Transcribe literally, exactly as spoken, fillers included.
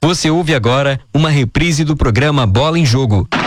Você ouve agora uma reprise do programa Bola em Jogo.